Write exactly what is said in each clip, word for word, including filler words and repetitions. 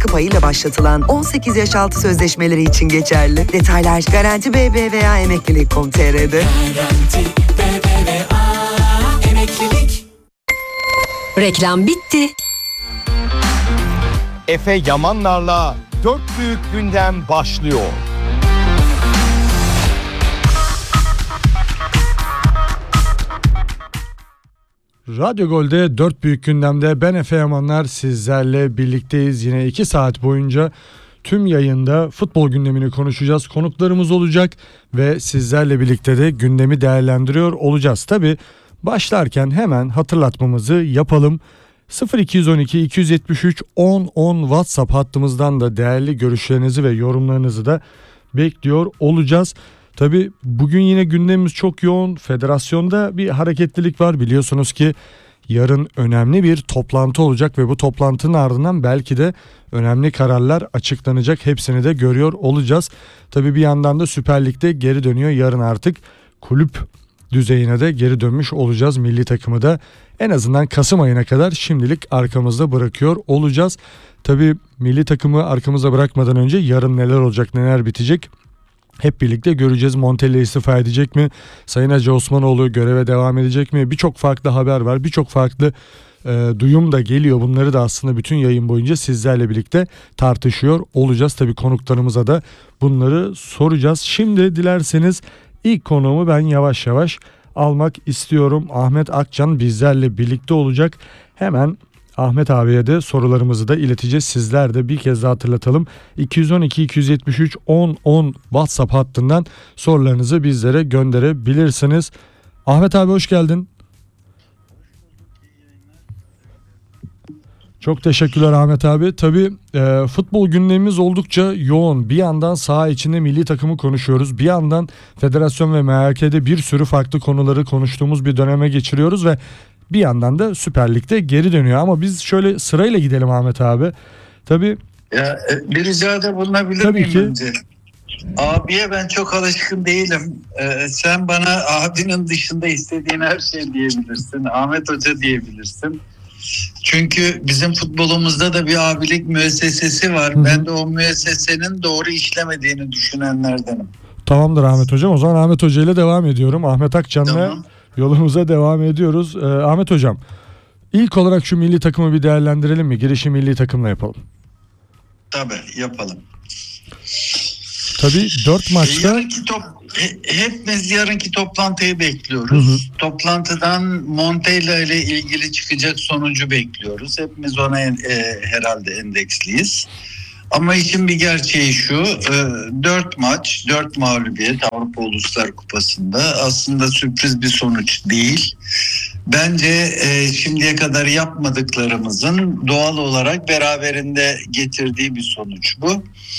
katkı payıyla başlatılan on sekiz yaş altı sözleşmeleri için geçerli. Detaylar Garanti B B V A Emeklilik nokta com nokta tr'de. Garanti B B V A Emeklilik. Reklam bitti. Efe Yamanlar'la Dört Büyük Gündem başlıyor. Radyo Gol'de Dört Büyük Gündem'de ben Efe Yamanlar sizlerle birlikteyiz. Yine iki saat boyunca tüm yayında futbol gündemini konuşacağız. Konuklarımız olacak ve sizlerle birlikte de gündemi değerlendiriyor olacağız. Tabii başlarken hemen hatırlatmamızı yapalım. sıfır iki on iki iki yetmiş üç on on WhatsApp hattımızdan da değerli görüşlerinizi ve yorumlarınızı da bekliyor olacağız. Tabii bugün yine gündemimiz çok yoğun. Federasyonda bir hareketlilik var. Biliyorsunuz ki yarın önemli bir toplantı olacak ve bu toplantının ardından belki de önemli kararlar açıklanacak. Hepsini de görüyor olacağız. Tabii bir yandan da Süper Lig'de geri dönüyor. Yarın artık kulüp düzeyine de geri dönmüş olacağız. Milli takımı da en azından Kasım ayına kadar şimdilik arkamızda bırakıyor olacağız. Tabii milli takımı arkamızda bırakmadan önce yarın neler olacak, neler bitecek hep birlikte göreceğiz. Montella istifa edecek mi? Sayın Hacı Osmanoğlu göreve devam edecek mi? Birçok farklı haber var. Birçok farklı e, duyum da geliyor. Bunları da aslında bütün yayın boyunca sizlerle birlikte tartışıyor olacağız. Tabii konuklarımıza da bunları soracağız. Şimdi dilerseniz ilk konuğumu ben yavaş yavaş almak istiyorum. Ahmet Akcan bizlerle birlikte olacak. Hemen Ahmet abiye de sorularımızı da ileteceğiz. Sizler de bir kez daha hatırlatalım. iki on iki iki yetmiş üç on on WhatsApp hattından sorularınızı bizlere gönderebilirsiniz. Ahmet abi hoş geldin. Çok teşekkürler Ahmet abi. Tabii e, futbol gündemimiz oldukça yoğun. Bir yandan saha içinde milli takımı konuşuyoruz. Bir yandan federasyon ve M H K'de bir sürü farklı konuları konuştuğumuz bir döneme geçiriyoruz ve bir yandan da Süper Lig'de geri dönüyor. Ama biz şöyle sırayla gidelim Ahmet abi. Tabii. Ya bir ricada bulunabilir tabii miyim ki. önce? Abiye ben çok alışkın değilim. Ee, sen bana abinin dışında istediğin her şey diyebilirsin. Ahmet Hoca diyebilirsin. Çünkü bizim futbolumuzda da bir abilik müessesesi var. Hı-hı. Ben de o müessesenin doğru işlemediğini düşünenlerdenim. Tamamdır Ahmet Hocam. O zaman Ahmet Hoca ile devam ediyorum. Ahmet Akcan'la tamam. Yolumuza devam ediyoruz. Ee, Ahmet Hocam, ilk olarak şu milli takımı bir değerlendirelim mi? Girişi milli takımla yapalım. Tabii yapalım. Tabii dört maçta. Yarınki top, hepimiz yarınki toplantıyı bekliyoruz. Hı hı. Toplantıdan Montella ile ilgili çıkacak sonucu bekliyoruz. Hepimiz ona e, herhalde endeksliyiz. Ama işin bir gerçeği şu, dört maç, dört mağlubiyet Avrupa Uluslar Kupası'nda aslında sürpriz bir sonuç değil. Bence şimdiye kadar yapmadıklarımızın doğal olarak beraberinde getirdiği bir sonuç bu.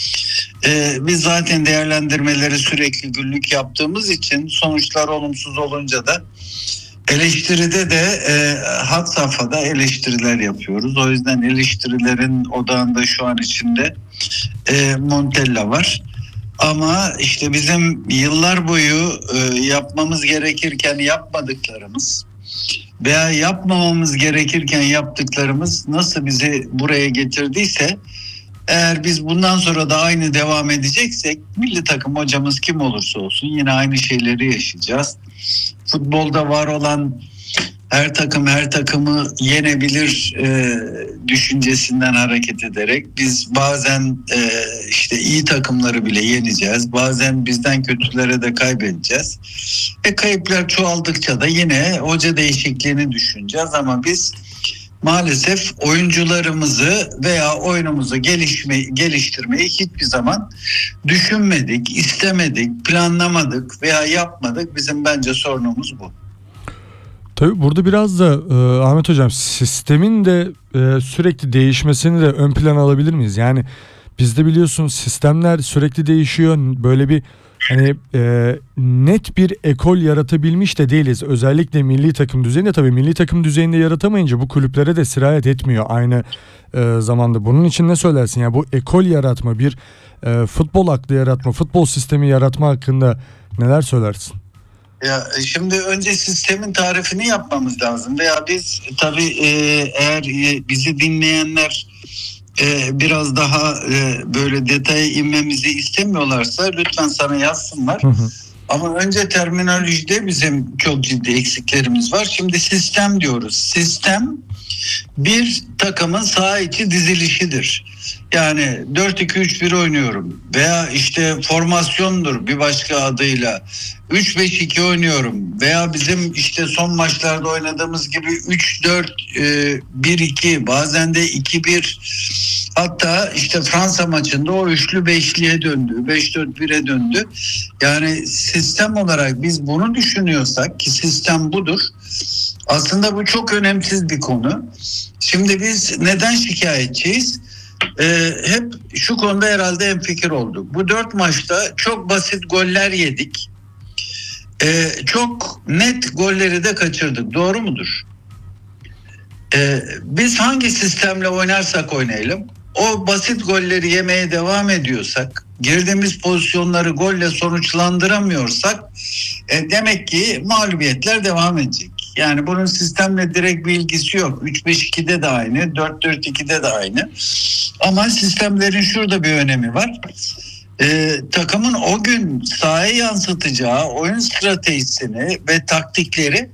Biz zaten değerlendirmeleri sürekli günlük yaptığımız için sonuçlar olumsuz olunca da eleştiride de e, had safhada eleştiriler yapıyoruz. O yüzden eleştirilerin odağında şu an içinde e, Montella var. Ama işte bizim yıllar boyu e, yapmamız gerekirken yapmadıklarımız veya yapmamamız gerekirken yaptıklarımız nasıl bizi buraya getirdiyse, eğer biz bundan sonra da aynı devam edeceksek milli takım hocamız kim olursa olsun yine aynı şeyleri yaşayacağız. Futbolda var olan her takım her takımı yenebilir e, düşüncesinden hareket ederek biz bazen e, işte iyi takımları bile yeneceğiz. Bazen bizden kötülere de kaybedeceğiz. E kayıplar çoğaldıkça da yine hoca değişikliğini düşüneceğiz ama biz maalesef oyuncularımızı veya oyunumuzu gelişme, geliştirmeyi hiçbir zaman düşünmedik, istemedik, planlamadık veya yapmadık. Bizim bence sorunumuz bu. Tabii burada biraz da e, Ahmet Hocam sistemin de e, sürekli değişmesini de ön plana alabilir miyiz? Yani bizde biliyorsun sistemler sürekli değişiyor. Böyle bir hani e, net bir ekol yaratabilmiş de değiliz. Özellikle milli takım düzeyinde, tabii milli takım düzeyinde yaratamayınca bu kulüplere de sirayet etmiyor aynı e, zamanda. Bunun için ne söylersin? Yani bu ekol yaratma, bir e, futbol aklı yaratma, futbol sistemi yaratma hakkında neler söylersin? Ya şimdi önce sistemin tarifini yapmamız lazım veya biz tabii e, eğer e, bizi dinleyenler e, biraz daha e, böyle detaya inmemizi istemiyorlarsa lütfen sana yazsınlar. Hı hı. Ama önce terminolojide bizim çok ciddi eksiklerimiz var. Şimdi sistem diyoruz. Sistem bir takımın saha içi dizilişidir. Yani dört iki üç bir oynuyorum veya işte formasyondur bir başka adıyla. üç beş iki oynuyorum veya bizim işte son maçlarda oynadığımız gibi üç dört bir iki, bazen de iki bir, hatta işte Fransa maçında o üçlü beşliye döndü, beş dört bire döndü. Yani sistem olarak biz bunu düşünüyorsak ki sistem budur. Aslında bu çok önemsiz bir konu. Şimdi biz neden şikayetçiyiz? Ee, hep şu konuda herhalde hemfikir olduk. Bu dört maçta çok basit goller yedik. Ee, çok net golleri de kaçırdık. Doğru mudur? Ee, biz hangi sistemle oynarsak oynayalım, o basit golleri yemeye devam ediyorsak, girdiğimiz pozisyonları golle sonuçlandıramıyorsak, e, demek ki mağlubiyetler devam edecek. Yani bunun sistemle direkt bir ilgisi yok. üç beş ikide de aynı, dört dört ikide de aynı. Ama sistemlerin şurada bir önemi var. Ee, takımın o gün sahaya yansıtacağı oyun stratejisini ve taktikleri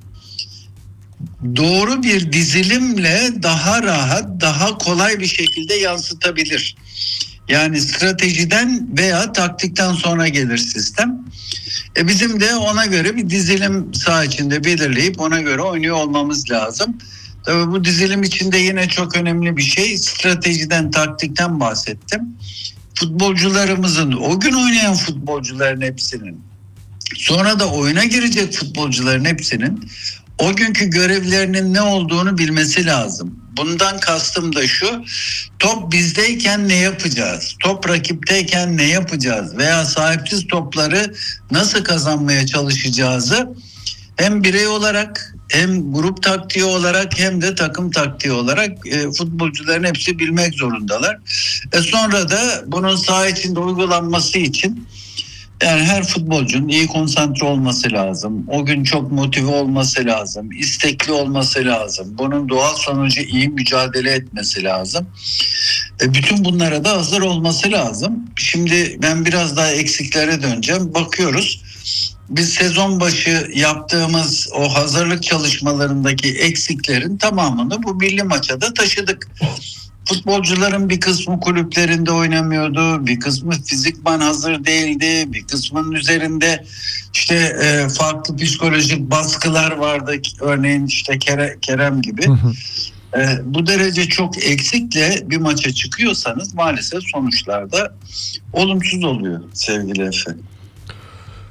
doğru bir dizilimle daha rahat, daha kolay bir şekilde yansıtabilir. Yani stratejiden veya taktikten sonra gelir sistem. E bizim de ona göre bir dizilim saha içinde belirleyip ona göre oynuyor olmamız lazım. Tabii bu dizilim içinde yine çok önemli bir şey, stratejiden, taktikten bahsettim. Futbolcularımızın, o gün oynayan futbolcuların hepsinin, sonra da oyuna girecek futbolcuların hepsinin o günkü görevlerinin ne olduğunu bilmesi lazım. Bundan kastım da şu: top bizdeyken ne yapacağız? Top rakipteyken ne yapacağız? Veya sahipsiz topları nasıl kazanmaya çalışacağızı hem birey olarak, hem grup taktiği olarak, hem de takım taktiği olarak e, futbolcuların hepsi bilmek zorundalar. E sonra da bunun saha içinde uygulanması için yani her futbolcunun iyi konsantre olması lazım. O gün çok motive olması lazım. İstekli olması lazım. Bunun doğal sonucu iyi mücadele etmesi lazım. E bütün bunlara da hazır olması lazım. Şimdi ben biraz daha eksiklere döneceğim. Bakıyoruz. Biz sezon başı yaptığımız o hazırlık çalışmalarındaki eksiklerin tamamını bu milli maça da taşıdık. Futbolcuların bir kısmı kulüplerinde oynamıyordu, bir kısmı fizikman hazır değildi, bir kısmının üzerinde işte e, farklı psikolojik baskılar vardı. Örneğin işte Kere, Kerem gibi. e, bu derece çok eksikle bir maça çıkıyorsanız maalesef sonuçlarda olumsuz oluyor sevgili Efe.